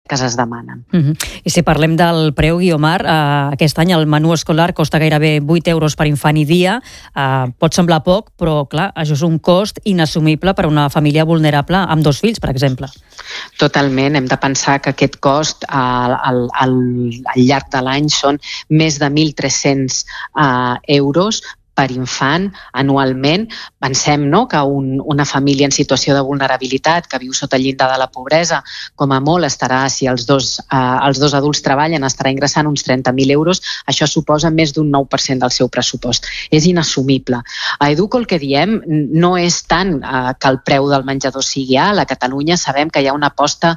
es demanen. I si parlem del preu, Guiomar, aquest any el menú escolar costa gairebé 8 euros per infant i dia. Pot semblar poc, però clar, això és un cost inassumible per a una família vulnerable amb 2 fills, per exemple. Totalment, hem de pensar que aquest cost al llarg de l'any són més de 1.300 euros per infant anualment. Pensem que una família en situació de vulnerabilitat que viu sota el llindar de la pobresa, com a molt estarà, si els dos adults treballen, estarà ingressant uns 30.000 euros. Això suposa més d'un 9% del seu pressupost. És inassumible. A Educo el que diem no és tant que el preu del menjador sigui alt. A Catalunya sabem que hi ha una aposta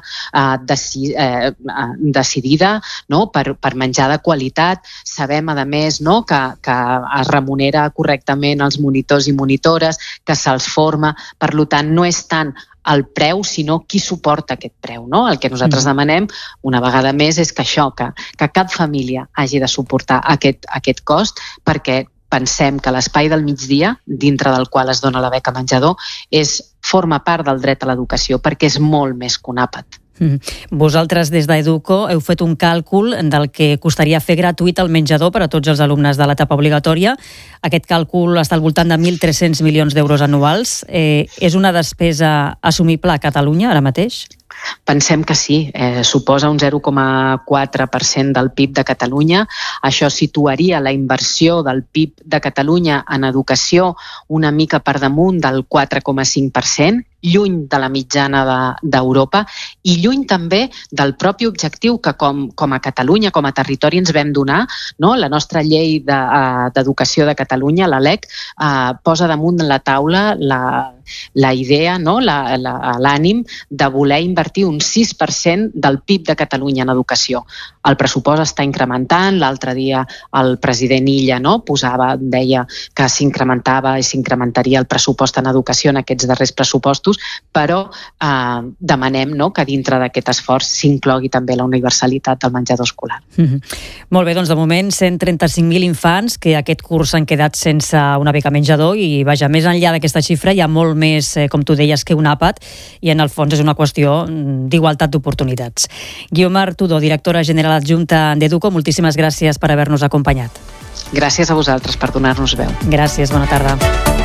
decidida per menjar de qualitat. Sabem, a més, que es remunera correctament els monitors i monitores, que se'ls forma. Per tant, no és tant el preu, sinó qui suporta aquest preu. El que nosaltres demanem, una vegada més, és que cap família hagi de suportar aquest cost, perquè pensem que l'espai del migdia, dintre del qual es dona la beca menjador, forma part del dret a l'educació, perquè és molt més que un àpat. Vosaltres des d'Educo heu fet un càlcul del que costaria fer gratuït el menjador per a tots els alumnes de l'etapa obligatòria. Aquest càlcul està al voltant de 1.300 milions d'euros anuals. És una despesa assumible a Catalunya ara mateix? Pensem que sí, suposa un 0,4% del PIB de Catalunya. Això situaria la inversió del PIB de Catalunya en educació una mica per damunt del 4,5%, lluny de la mitjana d'Europa i lluny també del propi objectiu que com a Catalunya, com a territori ens vam donar. La nostra llei d'educació de Catalunya, la LEC, posa damunt la taula la idea, l'ànim de voler invertir un 6% del PIB de Catalunya en educació. El pressupost està incrementant. L'altre dia el president Illa deia que s'incrementava i s'incrementaria el pressupost en educació en aquests darrers pressupostos, però demanem que dintre d'aquest esforç s'inclogui també la universalitat del menjador escolar. Molt bé, doncs de moment 135.000 infants que aquest curs s'han quedat sense una beca menjador i més enllà d'aquesta xifra hi ha molt més, com tu deies, que un àpat i en el fons és una qüestió d'igualtat d'oportunitats. Guiomar Tudó, directora general adjunta d'Educo, moltíssimes gràcies per haver-nos acompanyat. Gràcies a vosaltres per donar-nos veu. Gràcies, bona tarda.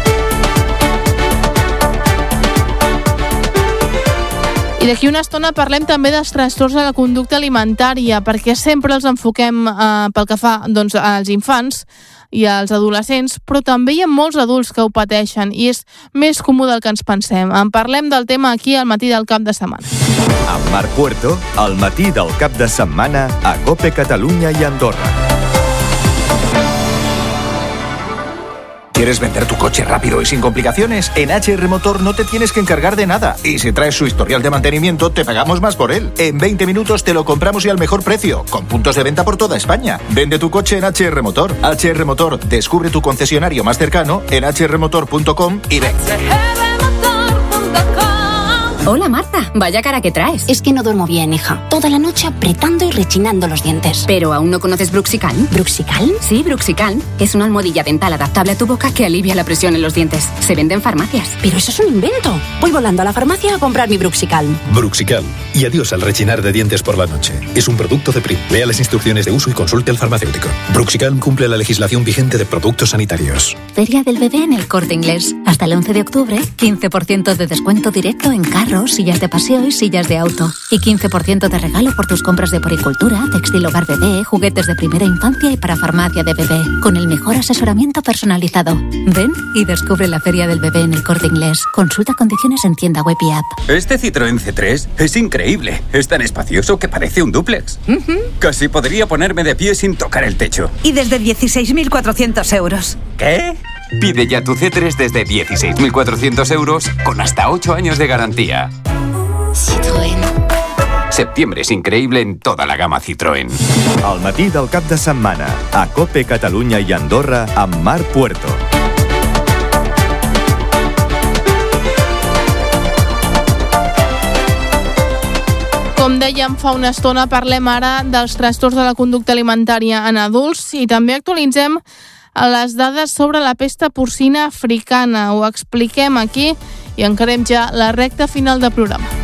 I d'aquí una estona parlem també dels trastorns de la conducta alimentària, perquè sempre els enfoquem pel que fa als infants i als adolescents, però també hi ha molts adults que ho pateixen i és més comú del que ens pensem. En parlem del tema aquí al matí del cap de setmana. Amb Marc Puerto, al matí del cap de setmana a COPE Catalunya i Andorra. ¿Quieres vender tu coche rápido y sin complicaciones? En HR Motor no te tienes que encargar de nada. Y si traes su historial de mantenimiento, te pagamos más por él. En 20 minutos te lo compramos y al mejor precio, con puntos de venta por toda España. Vende tu coche en HR Motor. HR Motor, descubre tu concesionario más cercano en hrmotor.com y ven. Hola Marta, vaya cara que traes. Es que no duermo bien, hija. Toda la noche apretando y rechinando los dientes. ¿Pero aún no conoces Bruxicalm? ¿Bruxicalm? Sí, Bruxicalm. Es una almohadilla dental adaptable a tu boca que alivia la presión en los dientes. Se vende en farmacias. Pero eso es un invento. Voy volando a la farmacia a comprar mi Bruxicalm. Bruxicalm. Y adiós al rechinar de dientes por la noche. Es un producto de Prim. Lea las instrucciones de uso y consulte al farmacéutico. Bruxicalm cumple la legislación vigente de productos sanitarios. Feria del Bebé en el Corte Inglés. Hasta el 11 de octubre, 15% de descuento directo en carros, sillas de paseo y sillas de auto. Y 15% de regalo por tus compras de poricultura, textil hogar bebé, juguetes de primera infancia y para farmacia de bebé. Con el mejor asesoramiento personalizado. Ven y descubre la Feria del Bebé en el Corte Inglés. Consulta condiciones en tienda web y app. Este Citroën C3 es increíble. Es tan espacioso que parece un dúplex. Casi podría ponerme de pie sin tocar el techo. Y desde 16.400 euros. ¿Qué? Pide ya tu C3 desde 16.400 euros con hasta 8 años de garantía. Citroën. Septiembre és increïble en tota la gamma Citroën. Al matí del cap de setmana, a COPE Catalunya i Andorra, amb Marc Puerto. Com dèiem fa una estona, parlem ara dels trastorns de la conducta alimentària en adults i també actualitzem les dades sobre la pesta porcina africana. Ho expliquem aquí i encarem ja la recta final del programa.